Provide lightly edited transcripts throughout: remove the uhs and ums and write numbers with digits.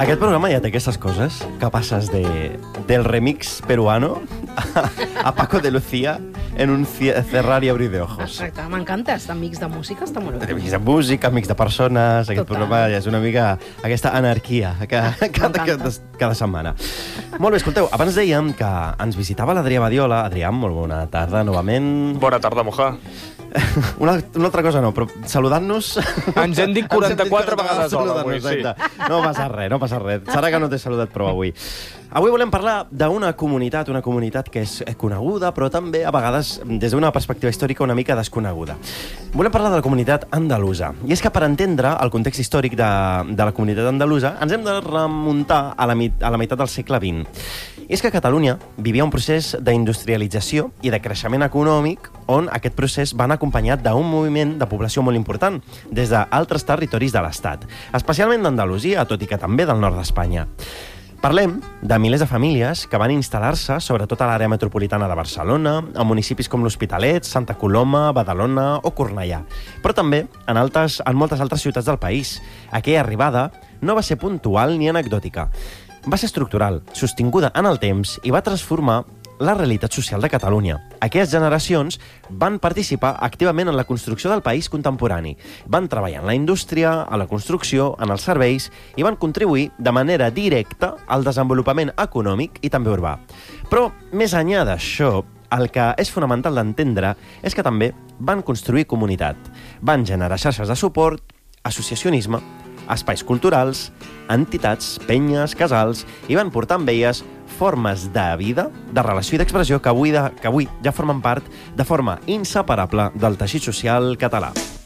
Aquest programa ja té aquestes coses que passes del remix peruano a Paco de Lucía en un cerrar y abrir de ojos. Exacte, m'encanta estar amics de música, està molt bé. Amics de música, amics de persones... Aquest programa ja és una mica aquesta anarquia cada setmana. Molt bé, escolteu, abans dèiem que ens visitava l'Adrià Badiola. Adrià, molt bona tarda, novament. Bona tarda, Moja. Una altra cosa no, però saludant-nos... Ens hem dit 44 vegades hola avui, sí. No passa res. Serà que no t'he saludat prou avui. Avui volem parlar d'una comunitat que és coneguda, però també, a vegades, des d'una perspectiva històrica una mica desconeguda. Volem parlar de la comunitat andalusa. I és que per entendre el context històric de la comunitat andalusa ens hem de remuntar a la meitat del segle XX. I és que Catalunya vivia un procés d'industrialització i de creixement econòmic on aquest procés va anar acompanyat d'un moviment de població molt important des d'altres territoris de l'Estat, especialment d'Andalusia, tot i que també del nord d'Espanya. Parlem de milers de famílies que van instal·lar-se sobretot a l'àrea metropolitana de Barcelona, a municipis com l'Hospitalet, Santa Coloma, Badalona o Cornellà, però també en moltes altres ciutats del país. Aquella arribada no va ser puntual ni anecdòtica. Va ser estructural, sostinguda en el temps i va transformar la realitat social de Catalunya. Aquelles generacions van participar activament en la construcció del país contemporani. Van treballar en la indústria, a la construcció, en els serveis i van contribuir de manera directa al desenvolupament econòmic i també urbà. Però, més enllà d'això, el que és fonamental d'entendre és que també van construir comunitat. Van generar xarxes de suport, associacionisme, espais culturals, entitats, penyes, casals, i van portar amb elles formes de vida, de relació i d'expressió que avui ja formen part de forma inseparable del teixit social català.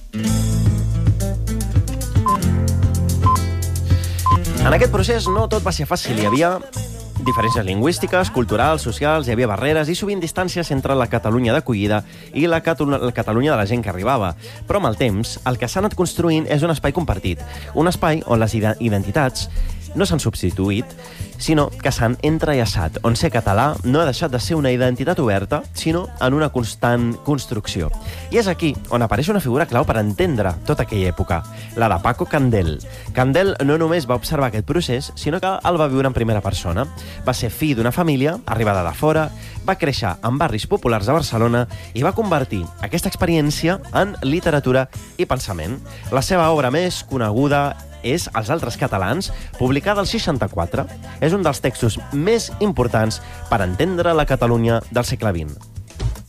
En aquest procés no tot va ser fàcil. Hi havia diferències lingüístiques, culturals, socials, hi havia barreres i sovint distàncies entre la Catalunya d'acollida i la Catalunya de la gent que arribava. Però amb el temps, el que s'ha anat construint és un espai compartit, un espai on les identitats no s'han substituït, sinó que s'han entrellaçat, on ser català no ha deixat de ser una identitat oberta, sinó en una constant construcció. I és aquí on apareix una figura clau per entendre tota aquella època, la de Paco Candel. Candel no només va observar aquest procés, sinó que el va viure en primera persona. Va ser fill d'una família, arribada de fora, va créixer en barris populars de Barcelona i va convertir aquesta experiència en literatura i pensament. La seva obra més coneguda és Els altres catalans, publicada al 64. És un dels textos més importants per entendre la Catalunya del segle XX.